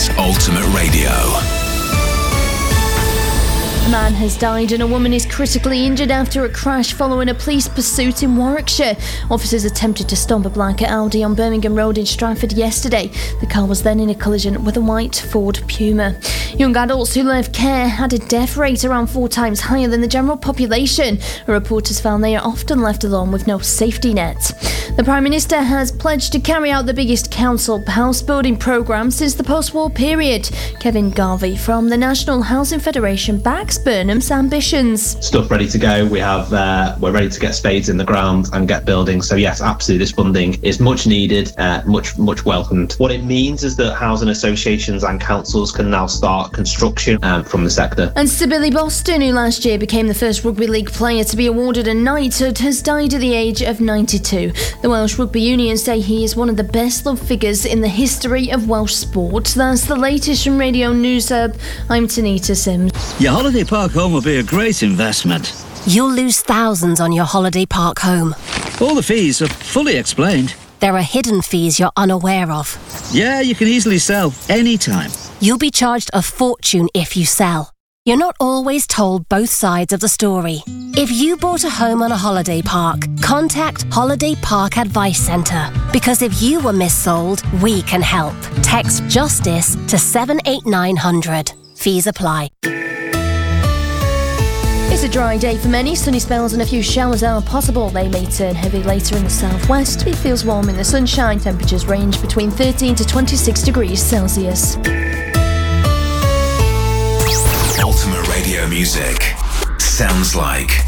is Ultimate Radio. A man has died and a woman is critically injured after a crash following a police pursuit in Warwickshire. Officers attempted to stop a black Audi on Birmingham Road in Stratford yesterday. The car was then in a collision with a white Ford Puma. Young adults who left care had a death rate around 4 times higher than the general population. A report has found they are often left alone with no safety net. The Prime Minister has pledged to carry out the biggest council house building programme since the post-war period. Kevin Garvey from the National Housing Federation backs Burnham's ambitions. Stuff ready to go. We're ready to get spades in the ground and get building. So yes, absolutely, this funding is much needed, much welcomed. What it means is that housing associations and councils can now start construction from the sector. And Sir Billy Boston, who last year became the first rugby league player to be awarded a knighthood, has died at the age of 92. The Welsh Rugby Union say he is one of the best loved figures in the history of Welsh sport. That's the latest from Radio News Hub. I'm Tanita Sims. Your holiday park home will be a great investment. You'll lose thousands on your holiday park home. All the fees are fully explained. There are hidden fees you're unaware of. Yeah, you can easily sell anytime. You'll be charged a fortune if you sell. You're not always told both sides of the story. If you bought a home on a holiday park, contact Holiday Park Advice Centre. Because if you were missold, we can help. Text JUSTICE to 78900. Fees apply. It's a dry day for many. Sunny spells and a few showers are possible. They may turn heavy later in the southwest. It feels warm in the sunshine. Temperatures range between 13 to 26 degrees Celsius. Ultimate Radio music sounds like